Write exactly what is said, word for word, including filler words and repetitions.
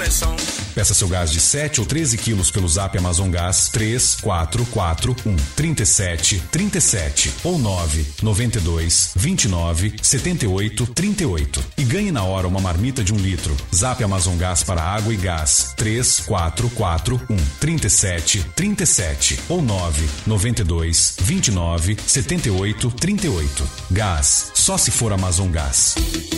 pressão. Peça seu gás de sete ou treze quilos pelo Zap Amazon Gás três quatro quatro um, três sete três sete ou nove nove dois, vinte e nove, setenta e oito, trinta e oito e ganhe na hora uma marmita de um litro. Zap Amazon Gás para água e gás três quatro quatro um, três sete três sete ou nove nove dois, vinte e nove, setenta e oito, trinta e oito. Gás, só se for Amazon Gás.